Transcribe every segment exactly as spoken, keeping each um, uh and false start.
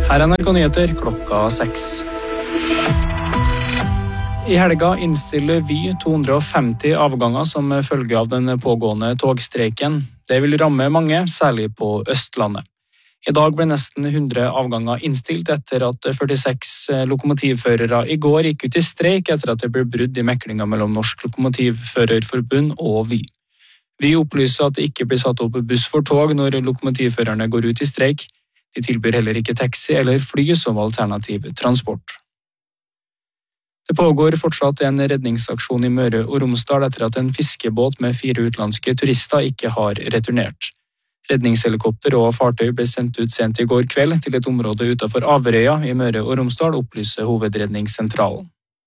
Her er N R K Nyheter klokka seks. I helga innstiller Vy to hundre og femti avganger som følge av den pågående togstreiken. Det vil ramme mange, særlig på Østlandet. I dag ble nesten hundre avganger innstilt etter at førtiseks lokomotivførere i går gikk ut i streik etter at det ble brudd i meklinga mellom Norsk Lokomotivførerforbund og Vy. Vy opplyser at det ikke blir satt opp buss for tog når lokomotivførerne går ut i streik. De tilbyr heller ikke taxi eller fly som alternativ transport. Det pågår fortsatt en redningsaksjon i Møre og Romsdal etter at en fiskebåt med fire utenlandske turister ikke har returnert. Redningshelikopter og fartøy ble sendt ut sent i går kveld til et område utenfor Averøya i Møre og Romsdal, opplyser Hovedredningssentralen.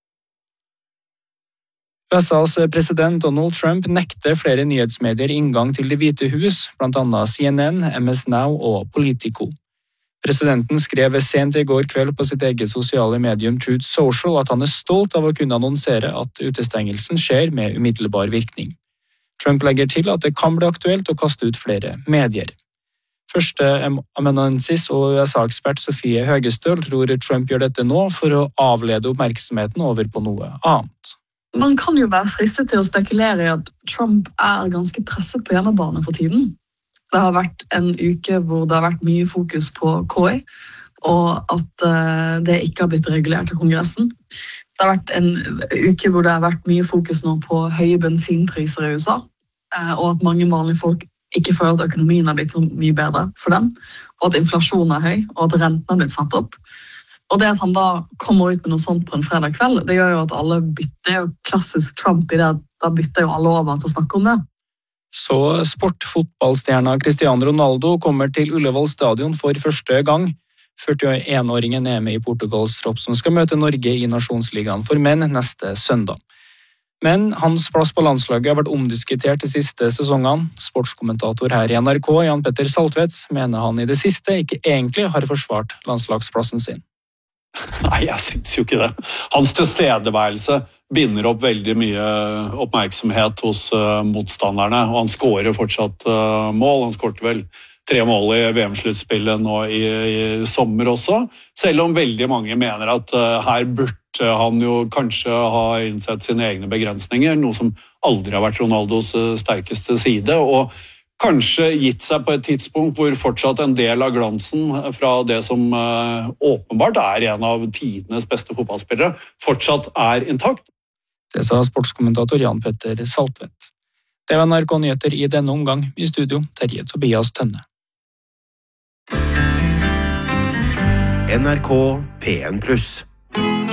U S A's president Donald Trump nekter flere nyhetsmedier inngang til Det hvite hus, blant annet C N N, M S Now og Politico. Presidenten skrev sent i går kveld på sitt eget sosiale medium Truth Social at han er stolt av å kunne annonsere at utestengelsen skjer med umiddelbar virkning. Trump legger til at det kan bli aktuelt å kaste ut flere medier. Første amanuensis og U S A-ekspert Sofie Høgestøl tror Trump gjør dette nå for å avlede oppmerksomheten over på noe annet. Man kan jo være fristet til å spekulere i at Trump er ganske presset på hjemmebane for tiden. Det har vært en uke hvor det har vært mye fokus på K I, og at det ikke har blitt regulert av Kongressen. Det har vært en uke hvor det har vært mye fokus nå på høye bensinpriser i U S A, og at mange vanlige folk ikke føler at økonomien har blitt så mye bedre for dem, og at inflasjonen er høy, og at renten har blitt satt opp. Og det at han da kommer ut med noe sånt på en fredag kveld, det gjør jo at alle bytter, det er jo klassisk Trump i det, at da bytter jo alle over til å snakke om det. Så sportfotballstjerna Cristiano Ronaldo kommer til Ullevål stadion for første gang. førtien-åringen er med i Portugals tropp som skal møte Norge i Nasjonsligaen for menn neste søndag. Men hans plass på landslaget har vært omdiskutert de siste sesongene. Sportskommentator her i N R K, Jan Petter Saltvedt, mener han i det siste ikke egentlig har forsvart landslagsplassen sin. Nei, jeg synes jo ikke det. Hans tilstedeværelse binder opp veldig mye oppmerksomhet hos uh, motstanderne, og han skårer fortsatt uh, mål. Han skårte vel tre mål i V M-sluttspillet nå i, i sommer også, selv om veldig mange mener at uh, her burde han jo kanskje ha innsett sine egne begrensninger, noe som aldri har vært Ronaldos uh, sterkeste side, og kanskje gitt seg på et tidspunkt hvor fortsatt en del av glansen fra det som uh, åpenbart er en av tidenes beste fotballspillere, fortsatt er intakt. Det sa sportskommentator Jan Petter Saltvedt. Det var N R K Nyheter i denne omgang. I studio, Terje Tobias Tønne. N R K P en pluss